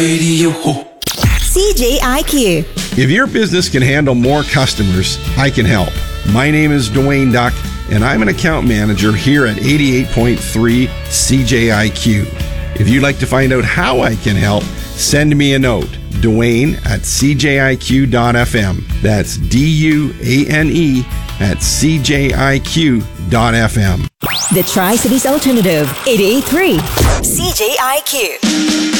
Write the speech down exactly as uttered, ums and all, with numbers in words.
C J I Q. If your business can handle more customers, I can help. My name is Dwayne Duck, and I'm an account manager here at eighty-eight point three C J I Q. If you'd like to find out how I can help, send me a note. Dwayne at C J I Q dot F M. That's D U A N E at C J I Q dot F M. The Tri-Cities Alternative, eighty-eight point three C J I Q.